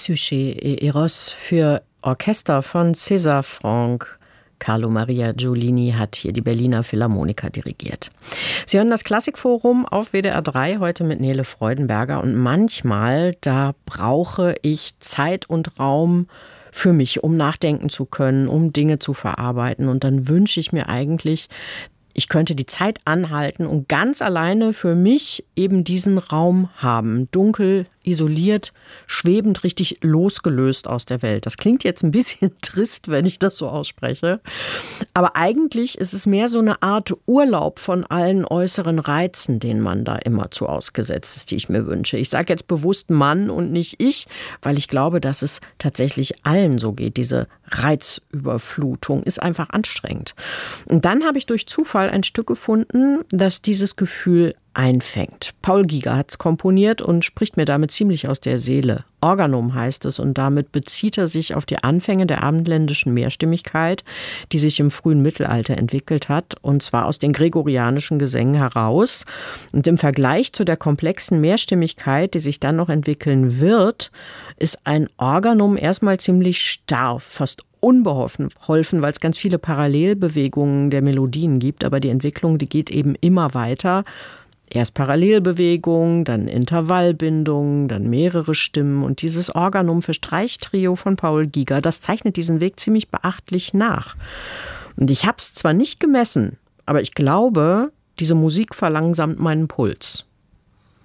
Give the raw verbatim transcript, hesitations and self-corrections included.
Psyche et Eros für Orchester von César Franck. Carlo Maria Giulini hat hier die Berliner Philharmoniker dirigiert. Sie hören das Klassikforum auf W D R drei, heute mit Nele Freudenberger. Und manchmal, da brauche ich Zeit und Raum für mich, um nachdenken zu können, um Dinge zu verarbeiten. Und dann wünsche ich mir eigentlich, ich könnte die Zeit anhalten und ganz alleine für mich eben diesen Raum haben. Dunkel, isoliert, schwebend, richtig losgelöst aus der Welt. Das klingt jetzt ein bisschen trist, wenn ich das so ausspreche. Aber eigentlich ist es mehr so eine Art Urlaub von allen äußeren Reizen, denen man da immerzu ausgesetzt ist, die ich mir wünsche. Ich sage jetzt bewusst Mann und nicht ich, weil ich glaube, dass es tatsächlich allen so geht. Diese Reizüberflutung ist einfach anstrengend. Und dann habe ich durch Zufall ein Stück gefunden, das dieses Gefühl einfängt. Paul Giger hat es komponiert und spricht mir damit ziemlich aus der Seele. Organum heißt es, und damit bezieht er sich auf die Anfänge der abendländischen Mehrstimmigkeit, die sich im frühen Mittelalter entwickelt hat, und zwar aus den gregorianischen Gesängen heraus. Und im Vergleich zu der komplexen Mehrstimmigkeit, die sich dann noch entwickeln wird, ist ein Organum erstmal ziemlich starr, fast unbeholfen, weil es ganz viele Parallelbewegungen der Melodien gibt, aber die Entwicklung, die geht eben immer weiter. Erst Parallelbewegung, dann Intervallbindung, dann mehrere Stimmen. Und dieses Organum für Streichtrio von Paul Giger, das zeichnet diesen Weg ziemlich beachtlich nach. Und ich habe es zwar nicht gemessen, aber ich glaube, diese Musik verlangsamt meinen Puls.